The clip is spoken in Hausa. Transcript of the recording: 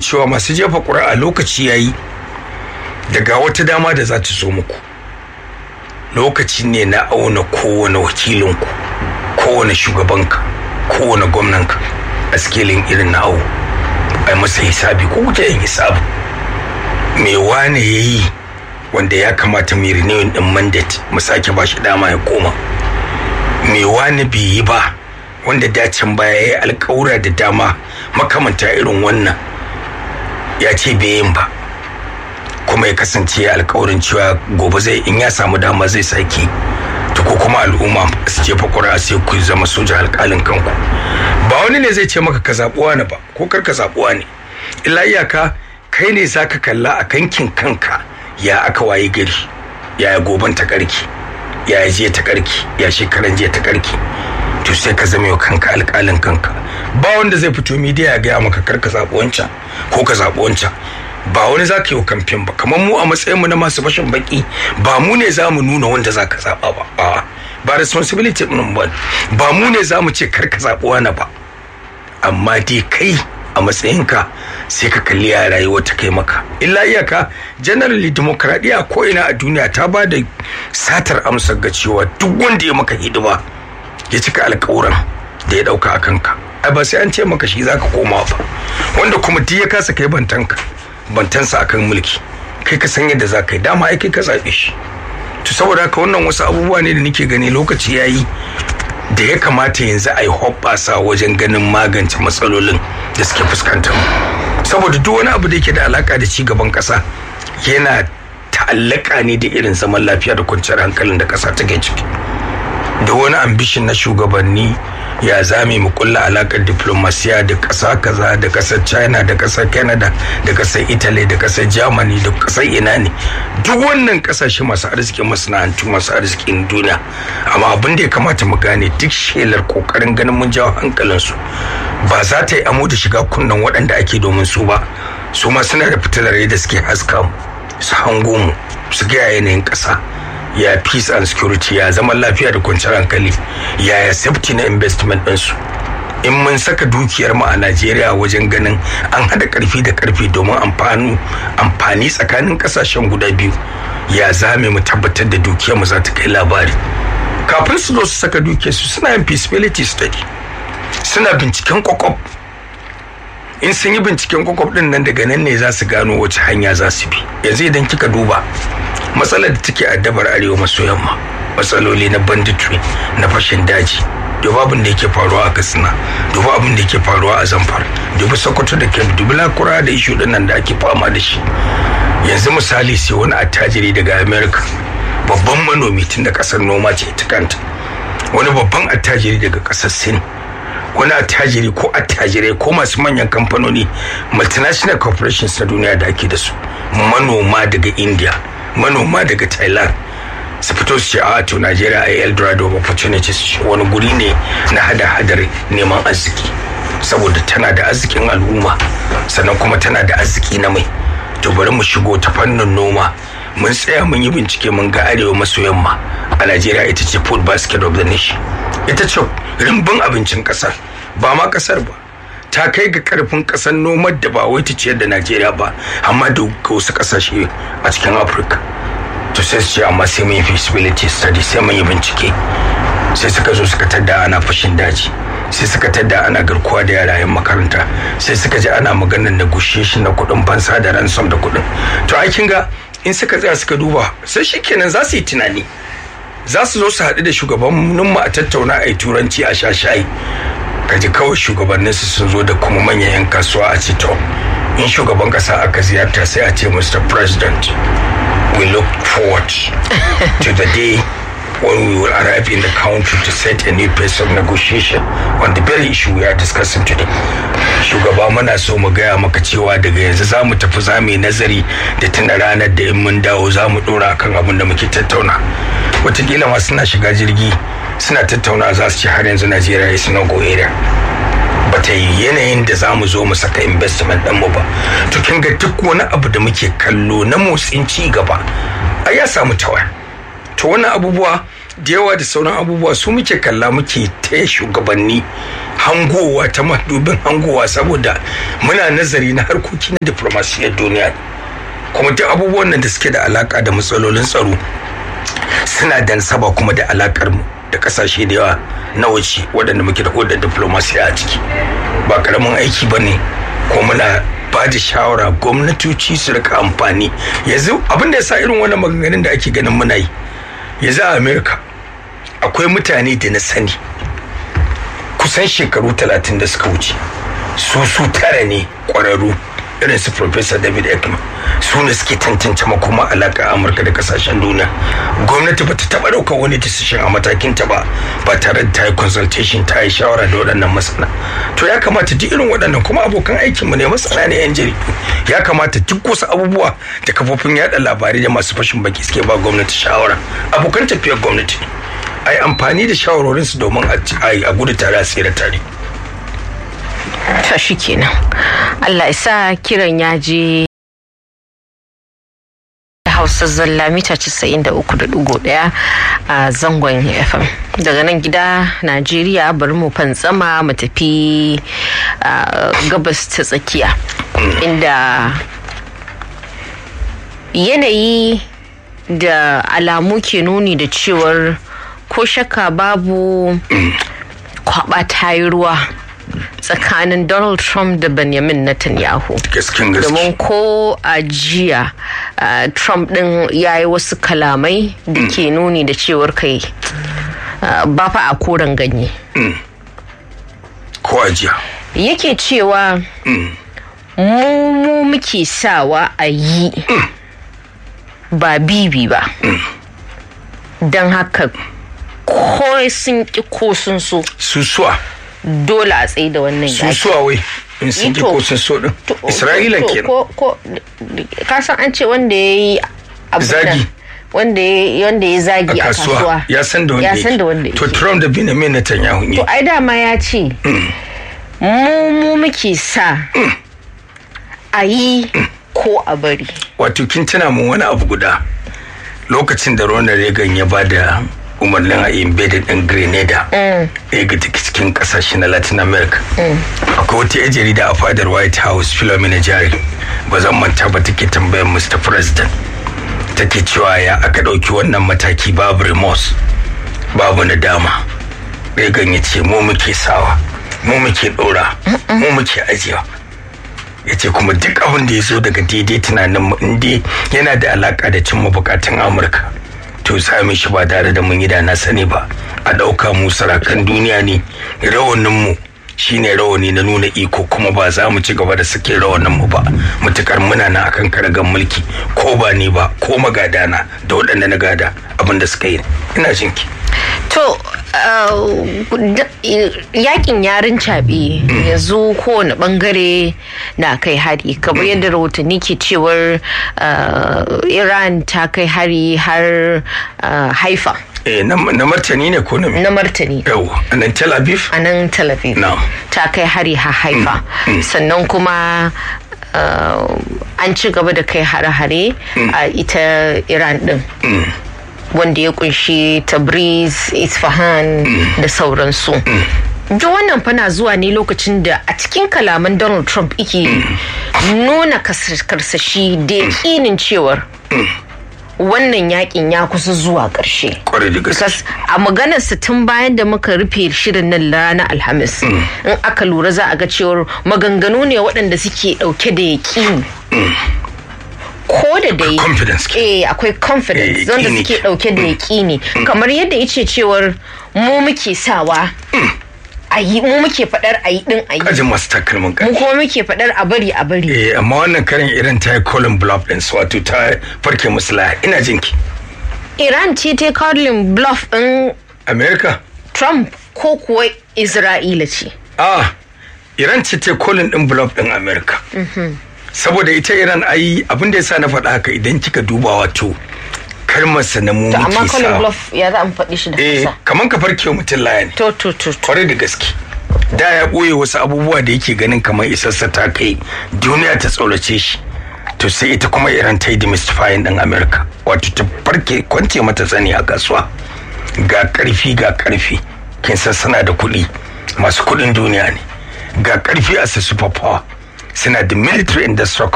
cewa masu jefa ƙuri'a lokaci yayi daga wata dama da za ta zo muku. Lokaci ne na auna kowane wakilinku, kowane shugabanka, kowane gwamnanka a skilin irin na awo. Ai masa hisabi ko kuke yin hisabi. Me wane yayi wanda ya kamata mu renewing din mandate mu sake ba shi dama ya koma. Me wane bai yi ba wanda dacin baya yayi alƙawura da dama makamanta irin wannan ya ce bai yin ba. Kuma ya kasance alƙawarin cewa gobe zai in ya samu dama zai sake. To ko kuma al'umma su jefa ƙuri'a sai ku zama soja alƙalin kanku. Ba wani ne zai ce maka ka zaɓuwa ne ba ko kar ka zaɓuwa ne. Illa iyaka kai ne zaka kalla a kankin kanka ya aka waye gari, ya goban ta karki, ya je ta karki, ya shekaran je ta karki. To sai ka zama yau kanka alƙalin kanka. Ba wanda zai fito midiya ya gaya maka kar ka zaɓi wancan ko ka zaɓi wancan. Ba wani za ka yi kamfen ba, kamar mu a matsayinmu na masu fashin baki ba mu ne za mu nuna wanda za ka zaɓa ba. Ba responsibility ɗin ba mu ne za mu ce kar ka zaɓi wani ba. Amma dai kai a matsayinka sai ka kalli ya rayuwa ta kai maka. Illa iyaka generally demokradiyya ko ina a duniya ta ba da satar amsar ga cewa duk wanda ya maka hidima ya cika alƙawuran da ya ɗauka a kanka. Ai ba sai an ce maka shi za ka koma ba. Wanda kuma duk ya kasa kai bantansa akan mulki kai ka san yadda za ka yi dama ai kai ka zaɓe shi. To saboda haka wannan wasu abubuwa ne da nake gani lokaci yayi da ya kamata yanzu a yi hoɓɓasa wajen ganin magance matsalolin da suke fuskantar mu. Saboda duk wani abu da yake da alaka da ci gaban ƙasa yana ta'allaka ne da irin zaman lafiya da kwanciyar hankalin da ƙasa take ciki. Da wani ambition na shugabanni ya zame mu kulla alakar diplomasiya da ƙasa kaza da ƙasar China da ƙasar Canada da ƙasar Italy da ƙasar Germany da ƙasar ina ne duk wannan ƙasashe masu arzikin masana'antu masu arzikin duniya. Amma abin da ya kamata mu gane duk shelar kokarin ganin mun jawo hankalinsu ba za ta yi amo da shiga kunnen waɗanda ake domin su ba. Su ma suna da fitilar da suke haska mu su hango mu su ga yanayin ƙasa ya peace and security ya zaman lafiya da kwanciyar hankali ya safety na investment ɗinsu. In mun saka dukiyar mu a Najeriya wajen ganin an hada karfi da karfi domin amfani tsakanin kasashen guda biyu ya zame mu tabbatar da dukiyar mu za ta kai labari. Kafin su zo su saka dukiyar su suna yin feasibility study, suna binciken kwakwab. In sun yi binciken kwakwab din nan daga nan ne za su gano wace hanya za su bi. Yanzu idan kika duba matsalar da take addabar arewa maso yamma, matsaloli na banditry na fashin daji, duba abin da yake faruwa a Katsina, duba abin da yake faruwa a Zamfara, duba Sokoto da Kebbi, duba Lakura da ishu din nan da ake fama da shi. Yanzu misali sai wani attajiri daga America, babban manomi tun da kasar noma ce ta kanta, wani babban attajiri daga kasar Sin, wani attajiri ko attajirai ko masu manyan kamfanoni multinational corporations na duniya da ake da su, manoma daga India, manoma daga Thailand, su fito su ce a to Najeriya ai Eldorado of opportunities, wani guri ne na hada-hadar neman arziki saboda tana da arzikin al'umma sannan kuma tana da arziki na mai. To bari mu shigo ta fannin noma. Mun tsaya mun yi bincike mun ga arewa maso yamma a Najeriya ita ce food basket of the nation, ita ce rimbin abincin kasar, ba ma kasar ba. Ta kai ga karfin kasar nomar da ba wai ta ciyar da Najeriya ba amma da wasu kasashe a cikin Afirka. To sai su ce amma sai mun yi feasibility study, sai mun yi bincike. Sai suka zo suka tadda ana fashin daji, sai suka tadda ana garkuwa da yara yan makaranta, sai suka ji ana maganar negotiation na kuɗin fansa da ransom da kuɗin. To ai kin ga in suka tsaya suka duba sai shikenan za su yi tunani, za su zo su haɗu da shugabanninmu a tattauna a yi turanci a sha shayi. Kaji kawai shugabanninsu sun zo da kuma manyan 'yan kasuwa a ce to in shugaban kasa aka ziyarta sai a ce Mr. President, we look forward to the day when we will arrive in the country to set a new pace of negotiation on the very issue we are discussing today. Shugaba muna so mu gaya maka cewa daga yanzu za mu tafi za mu yi nazari da tuna ranar da in mun dawo za mu ɗora kan abin da muke tattauna. Wataƙila ma suna shiga jirgi suna tattauna za su ce har yanzu Najeriya is no go area. Bata yi yanayin da za mu zo mu saka investment ɗinmu ba. To kin ga duk wani abu da muke kallo na motsin ci gaba ai ya samu tawaya. To wannan abubuwa da yawa da sauran abubuwa su muke kalla muke ta shugabanni hangowa ta madubin hangowa saboda muna nazari na harkoki na diplomasiyar duniya kuma duk abubuwan nan da suke da alaka da matsalolin tsaro suna da nasaba kuma da alakar mu da kasashe da yawa na waje waɗanda muke da hodar diplomasiya a ciki ba karamin aiki ba ne ko muna ba da shawara gwamnatoci su rika amfani yanzu abin da ya sa irin wannan maganganun da ake ganin muna yi yanzu a America akwai mutane da na sani kusan shekaru 30 da suka wuce su tara ne kwararru irin su Professor David Ekman su ne suke tantance makoma alaka Amurka da kasashen duniya gwamnati bata taba daukar wani decision a matakin ta ba tare da ta yi consultation ta yi shawara da waɗannan masana to ya kamata duk irin waɗannan kuma abokan aikin mu ne masana ne yan jaridu ya kamata duk wasu abubuwa da kafofin yada labarai da masu fashin baki suke ba gwamnati shawara abokan tafiyar gwamnati ai amfani da shawarorin su domin a gudu tare a tsira tare. Ta shi kenan Allah ya sa kiran ya je Hausa Zalla mita 93.1 a zangon FM daga nan gida Najeriya bari mu fantsama mu tafi gabas ta tsakiya inda yanayi da alamu ke nuni da cewar ko shakka babu kwaba tayi ruwa tsakanin Donald Trump da Benjamin Netanyahu. Domin ko a jiya Trump din ya yi wasu kalamai da ke nuni da cewar kai ba fa a koren ganye. Ko a jiya. Yake cewa mu muke sawa a yi ba bibi ba. Don haka ko sun ki ko sun so. Susuwa. Dole a tsaye da wannan yaki. Susuwa wai in sun ki ko sun so din. Isra'ila kenan. Ko ka san an ce wanda yayi zagi wanda ya zagi a kasuwa ya san da wanda to Trump da Benjamin Netanyahu ne. To ai dama ya ce mu muke sa a yi ko a bari. Wato kin tuna mun wani abu guda lokacin da Ronald Reagan ya bada umarnin a embedded din Grenada ɗaya ga cikin kasashe na Latin America. Akwai wata yan jarida a fadar White House Philomena Jari ba zan manta ba take tambayar Mr. President take cewa ya aka ɗauki wannan mataki babu remorse babu nadama. Reagan ya ce mu muke sawa mu muke ɗora mu muke ajiyewa ya ce kuma duk abin da ya zo daga daidai tunanin mu inda yana da alaka da cimma bukatun Amurka to sami shi ba tare da mun yi da na sani ba a ɗauka mu sarakan duniya ne rawanin mu shine rawani na nuna iko kuma ba za mu ci gaba da sake rawanin mu ba mutukar muna na akan karagan mulki ko ba ni ba ko magadana da waɗanda na gada abin da suka yi ina jinki. To yakin yarin caɓe yanzu kowane bangare na kai hari kamar yadda rahotanni ke cewar Iran ta kai hari har Haifa. Na martani ne ko na martani. Yau a nan Tel Aviv? A nan Tel Aviv. Ta kai hari har Haifa. Sannan kuma an ci gaba da kai hare-hare a ita Iran din. Wanda ya kunshi Tabriz, Isfahan da sauransu. Duk wannan fana zuwa ne lokacin da a cikin kalaman Donald Trump yake nuna karsashi da yakinin cewar wannan yakin ya kusa zuwa ƙarshe. A maganarsa tun bayan da muka rufe shirin nan ranar Alhamis, in aka lura za a ga cewar maganganu ne waɗanda suke ɗauke da yakini. Ko da dai akwai confidence wanda suke dauke da yakini kamar yadda yace cewar mu muke sawa ayi mu muke fadar ayi din ayi kajin masu takalmin kai mu kuma muke fadar a bari amma wannan karin Iran ta yi Colin Bluff din wato ta farke musula ina jinki. Iran ce ta Colin Bluff din America Trump ko kuwa Isra'ila ce Iran ce ta Colin din Bluff din America. Saboda ita Iran ai abin da yasa na faɗa haka idan kika duba wato kalmarsa na mu muke sa. Amma Colin Bluff ya za mu faɗi shi da Hausa. Kaman ka farke mutum laya ne. To. Kwarai da gaske. Da ya ɓoye wasu abubuwa da yake ganin kamar isassa ta kai duniya ta tsorace shi. To sai ita kuma Iran ta yi demystifying ɗin America. Wato ta farke kwance mata tsani a kasuwa. ga karfi kin san suna da kuɗi, masu kuɗin duniya ne, ga karfi a su superpower, suna da military industrial